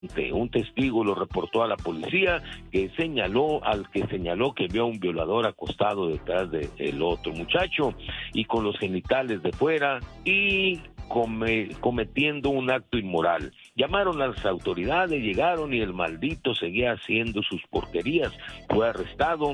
Un testigo lo reportó a la policía, que señaló que vio a un violador acostado detrás del otro muchacho y con los genitales de fuera y cometiendo un acto inmoral. Llamaron a las autoridades, llegaron y el maldito seguía haciendo sus porquerías. Fue arrestado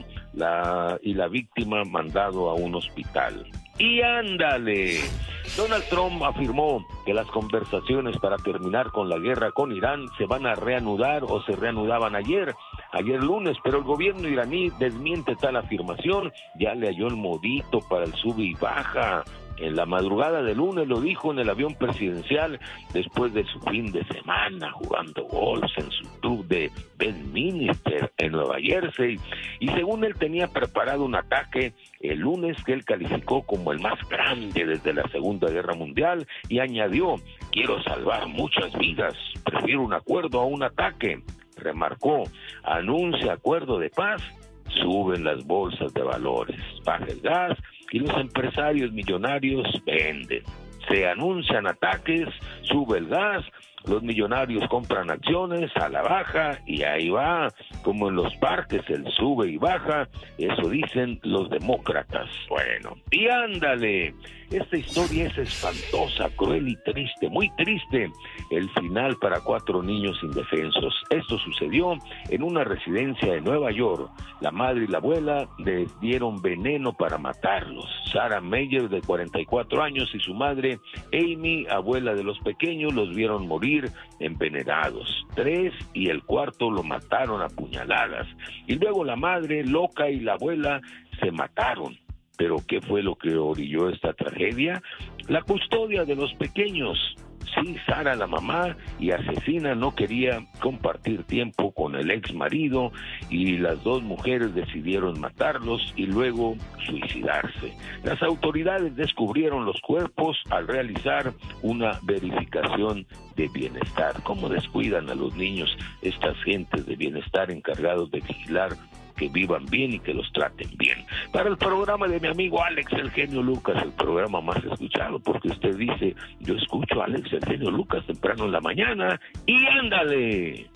y la víctima mandado a un hospital. Y ándale, Donald Trump afirmó que las conversaciones para terminar con la guerra con Irán se van a reanudar o se reanudaban ayer lunes, pero el gobierno iraní desmiente tal afirmación, ya le halló el modito para el sube y baja. En la madrugada del lunes lo dijo en el avión presidencial después de su fin de semana jugando golf en su club de Bedminster en Nueva Jersey, y según él tenía preparado un ataque el lunes que él calificó como el más grande desde la Segunda Guerra Mundial, y añadió: quiero salvar muchas vidas, prefiero un acuerdo a un ataque. Remarcó: anuncia acuerdo de paz, suben las bolsas de valores, baja el gas y los empresarios millonarios venden. Se anuncian ataques, sube el gas, los millonarios compran acciones a la baja y ahí va, como en los parques, el sube y baja, eso dicen los demócratas. Bueno, y ándale, esta historia es espantosa, cruel y triste, muy triste. El final para 4 niños indefensos. Esto sucedió en una residencia de Nueva York. La madre y la abuela les dieron veneno para matarlos. Sarah Meyer, de 44 años, y su madre, Amy, abuela de los pequeños, los vieron morir envenenados. 3 y el cuarto lo mataron a puñaladas. Y luego la madre, loca, y la abuela se mataron. ¿Pero qué fue lo que orilló esta tragedia? La custodia de los pequeños. Sí, Sara, la mamá y asesina, no quería compartir tiempo con el ex marido y las 2 mujeres decidieron matarlos y luego suicidarse. Las autoridades descubrieron los cuerpos al realizar una verificación de bienestar. ¿Cómo descuidan a los niños estas gentes de bienestar encargados de vigilar que vivan bien y que los traten bien? Para el programa de mi amigo Alex El Genio Lucas, el programa más escuchado, porque usted dice: yo escucho a Alex El Genio Lucas temprano en la mañana, y ándale.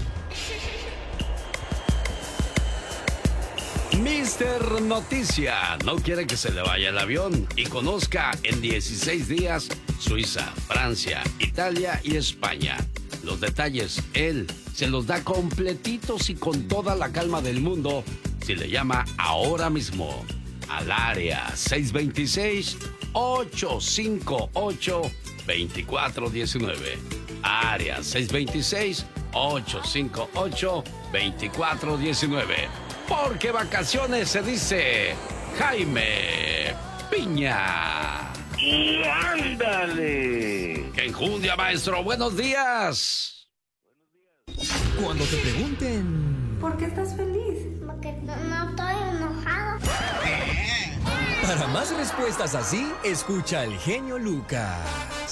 Mister Noticia no quiere que se le vaya el avión y conozca en 16 días Suiza, Francia, Italia y España. Los detalles él se los da completitos y con toda la calma del mundo si le llama ahora mismo al área 626-858-2419. Área 626-858-2419. Porque vacaciones se dice Jaime Piña. ¡Y ándale! ¡Qué enjundia, maestro! ¡Buenos días! Cuando te pregunten... ¿por qué estás feliz? Porque no estoy enojado. Para más respuestas así, escucha al genio Lucas.